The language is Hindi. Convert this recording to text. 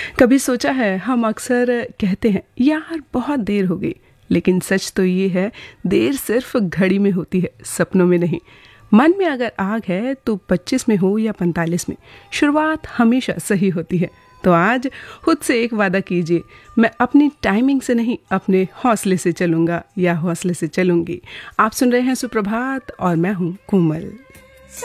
कभी सोचा है, हम अक्सर कहते हैं यार बहुत देर हो गई, लेकिन सच तो ये है, देर सिर्फ घड़ी में होती है, सपनों में नहीं। मन में अगर आग है तो 25 में हो या 45 में, शुरुआत हमेशा सही होती है। तो आज खुद से एक वादा कीजिए, मैं अपनी टाइमिंग से नहीं, अपने हौसले से चलूंगा या हौसले से चलूंगी। आप सुन रहे हैं सुप्रभात और मैं हूं कोमल।